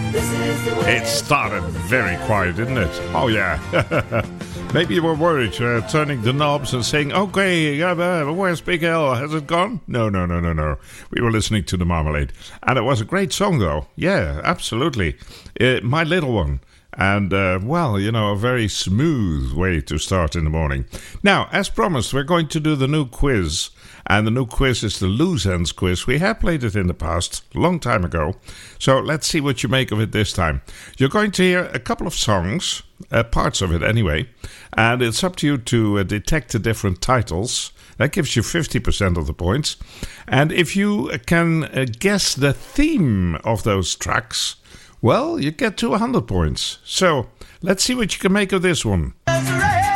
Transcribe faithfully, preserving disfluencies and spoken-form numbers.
It started very quiet, didn't it? Oh, yeah. Maybe you were worried, uh, turning the knobs and saying, okay, yeah, uh, where's Big L? Has it gone? No, no, no, no, no. We were listening to The Marmalade. And it was a great song, though. Yeah, absolutely. Uh, My Little One. And, uh, well, you know, a very smooth way to start in the morning. Now, as promised, we're going to do the new quiz. And the new quiz is the Loose Ends quiz. We have played it in the past, a long time ago. So let's see what you make of it this time. You're going to hear a couple of songs, uh, parts of it anyway. And it's up to you to uh, detect the different titles. That gives you fifty percent of the points. And if you can uh, guess the theme of those tracks, well, you get to one hundred points. So let's see what you can make of this one.